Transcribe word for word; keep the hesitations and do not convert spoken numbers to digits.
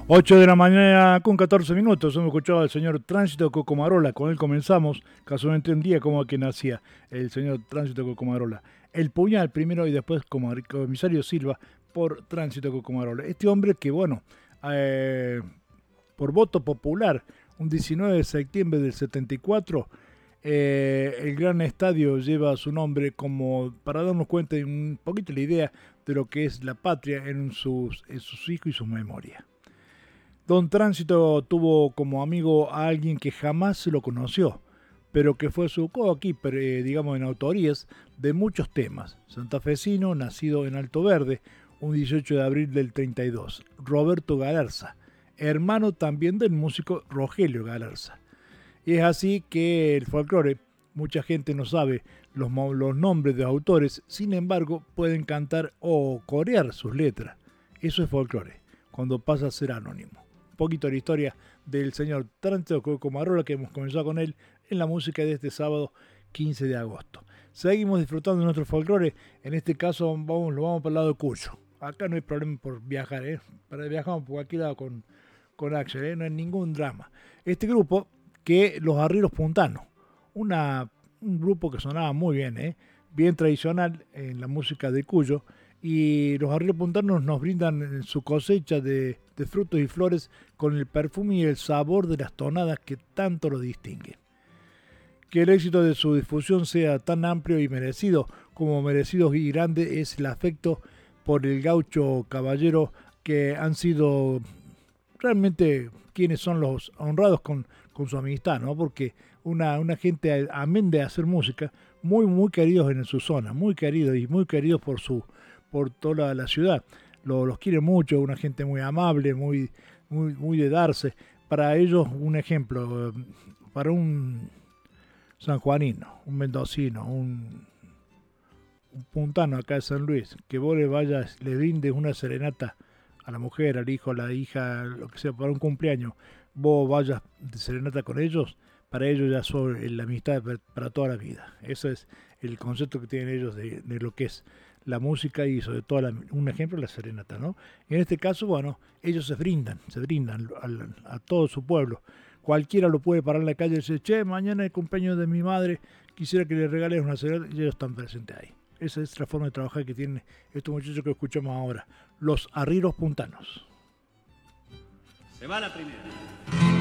ocho de la mañana con catorce minutos, hemos escuchado al señor Tránsito Cocomarola, con él comenzamos, casualmente un día como que nacía el señor Tránsito Cocomarola. El Puñal primero y después como comisario Silva por Tránsito Cocomarola. Este hombre que, bueno, eh, por voto popular, un diecinueve de septiembre del setenta y cuatro, eh, el gran estadio lleva su nombre como para darnos cuenta de un poquito la idea de lo que es la patria en sus, en sus hijos y sus memorias. Don Tránsito tuvo como amigo a alguien que jamás se lo conoció, pero que fue su co-keeper, eh, digamos, en autorías de muchos temas. Santafesino, nacido en Alto Verde, un dieciocho de abril del treinta y dos. Roberto Galarza, hermano también del músico Rogelio Galarza. Y es así que el folclore, mucha gente no sabe los, los nombres de autores, sin embargo, pueden cantar o corear sus letras. Eso es folclore, cuando pasa a ser anónimo. Poquito de la historia del señor Tránsito Cocomarola, que hemos comenzado con él en la música de este sábado quince de agosto. Seguimos disfrutando de nuestro folclore, en este caso vamos, lo vamos para el lado de Cuyo. Acá no hay problema por viajar, ¿eh? Para viajamos por cualquier lado con, con Axel, ¿eh? No hay ningún drama. Este grupo, que los Arrieros Puntanos, una, un grupo que sonaba muy bien, ¿eh? Bien tradicional en la música de Cuyo, y los Arrieros Puntanos nos brindan su cosecha de, de frutos y flores con el perfume y el sabor de las tonadas que tanto lo distinguen. Que el éxito de su difusión sea tan amplio y merecido como merecido y grande es el afecto por el gaucho caballero, que han sido realmente quienes son los honrados con, con su amistad, ¿no? Porque una, una gente, amén de hacer música, muy muy queridos en su zona, muy queridos y muy queridos por su por toda la ciudad. Lo, los quiere mucho, una gente muy amable, muy, muy, muy de darse. Para ellos, un ejemplo, para un sanjuanino, un mendocino, un, un puntano acá de San Luis, que vos le vayas, le brindes una serenata a la mujer, al hijo, a la hija, lo que sea, para un cumpleaños, vos vayas de serenata con ellos, para ellos ya son la amistad para toda la vida. Ese es el concepto que tienen ellos de, de lo que es la música y sobre todo la, un ejemplo la serenata, ¿no? Y en este caso, bueno, ellos se brindan, se brindan a, a todo su pueblo. Cualquiera lo puede parar en la calle y decir, che, mañana es el cumpleaños de mi madre, quisiera que le regales una serenata, y ellos están presentes ahí. Esa es la forma de trabajar que tienen estos muchachos que escuchamos ahora, los Arrieros Puntanos. Se va la primera.